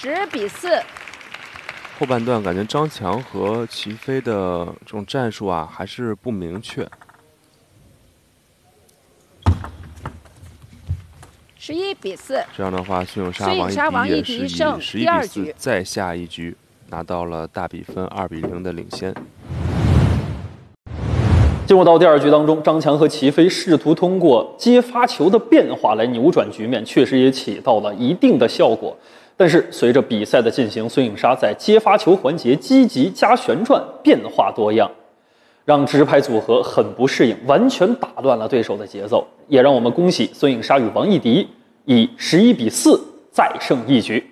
10比4。 后半段感觉张强和齐飞的这种战术啊还是不明确。 11比4。 这样的话，孙颖莎、 王艺王艺迪也是以迪胜 11 第二比4 局再下一局，拿到了大比分2比0的领先。 进入到第二局当中，张强和齐飞试图通过接发球的变化来扭转局面，确实也起到了一定的效果。但是随着比赛的进行，孙颖莎在接发球环节积极加旋转，变化多样，让直拍组合很不适应，完全打乱了对手的节奏。也让我们恭喜孙颖莎与王艺迪以11比4再胜一局。